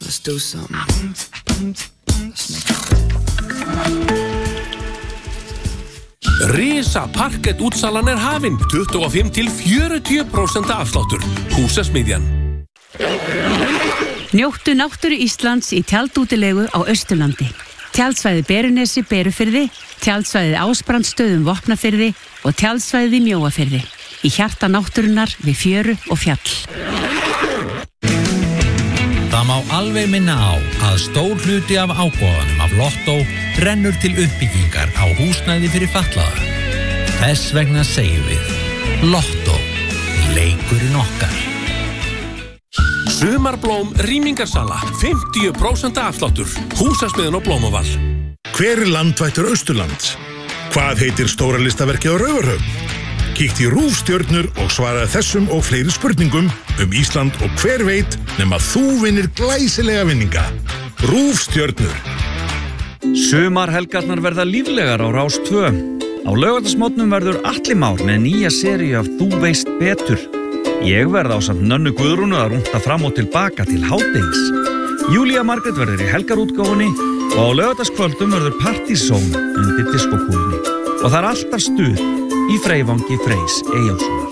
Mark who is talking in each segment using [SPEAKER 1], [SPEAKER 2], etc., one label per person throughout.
[SPEAKER 1] Let's do something. Let's make it.
[SPEAKER 2] Risa parkett útsalan hafin 25 til 40% afsláttur. Húsasmiðjan.
[SPEAKER 3] Njóttu náttúru Íslands í tjaldútilegu á Austurlandi. Tjaldsvæði Berunesi Berufirði, tjaldsvæði Ásbrandsstöðum Vopnafirði og tjaldsvæði Mjóafirði. Í hjarta náttúrunnar við fjöru og fjall.
[SPEAKER 4] Það má alveg minna á að stór hluti af ágóðanum af Lottó rennur til uppbyggingar á húsnæði fyrir fatlaða. Þess vegna segjum við Lottó, leikurinn okkar.
[SPEAKER 2] Sumarblóm rýmingarsala 50% afsláttur. Húsasmiðjan á Blómavall.
[SPEAKER 5] Hver landvættur Austurlands? Hvað heitir stóra listaverkið á Raufarhöfn? Kíktu í RÚV-stjörnur og svaraði þessum og fleiri spurningum Ísland og hver veit nema þú vinnir glæsilega vinninga. RÚV-stjörnur.
[SPEAKER 6] Sumarhelgarnar verða líflegar á Rás 2. Á laugardagsmótnum verður Atli Már með nýja seríu af Þú veist betur. Ég verð ásamt Nönnu Guðrúnu að rúnta fram og tilbaka til hádegis. Júlía Margrét verður í helgarútgáfunni og á laugardagskvöldum verður partysón undir diskókúlunni. Og það alltaf stuð í Freyvangi Freys Eyjólfssonar.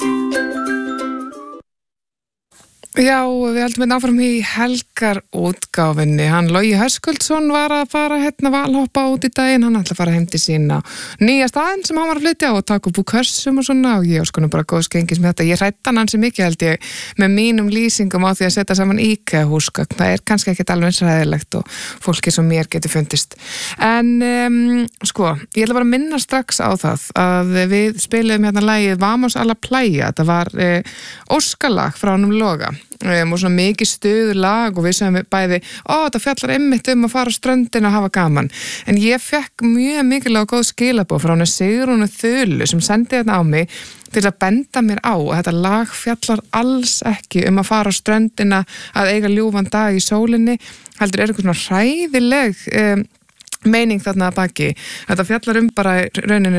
[SPEAKER 7] Já, við heldum áfram í helgarútgáfunni. Hann Logi Höskuldsson var að fara valhoppa út í daginn. Hann ætla að fara heim til sín á nýja staðinn sem hann var að flytja og taka upp úr kössum og svona og ég var sko bara góð skengis með þetta. Ég hræddi hann ansi mikið held ég með mínum lýsingum á því að setja saman IKEA-húsgögn. Það kannski ekkert alveg eins ræðilegt og fólki sem mér getur fundist. En ég ætla bara að minna strax á það að við spiliðum lagið Vamos a la playa. Það var óskalag frá honum Loga. Og svona mikið stuður lag og við sem bæði, þetta fjallar einmitt að fara á ströndin og hafa gaman en ég fekk mjög mikilvæg og góð skilaboð frá henni Sigrúnu Þulu sem sendi þetta á mig til að benda mér á að þetta lag fjallar alls ekki að fara á ströndina að eiga ljúfan dag í sólinni heldur eitthvað svona hræðileg meining þarna að baki. Þetta fjallar bara rauninni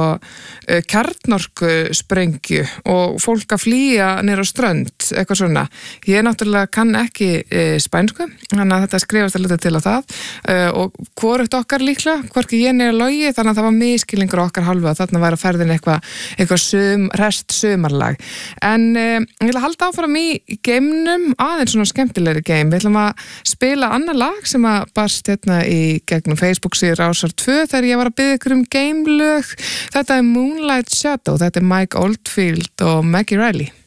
[SPEAKER 7] kjarnorkusprengju og fólk að flýja niður á strönd, eitthvað svona. Ég náttúrulega kann ekki spænsku, þannig að þetta skrifast að luta til á það og hvorugt okkar líklega, hvorki ég niður Logi, þannig að það var miskilningur okkar hálfu að þarna væri að ferðin eitthvað rest sumarlag. En ég ætla að halda áfram í geimnum, aðeins svona skemmtilegri geim. Við ætlum að spila annað lag sem að barst í gegnum Facebook-síður Rásar 2 þegar ég var að biðja ykkur geimlög. Þetta Moonlight Shadow, þetta Mike Oldfield og Maggie Riley.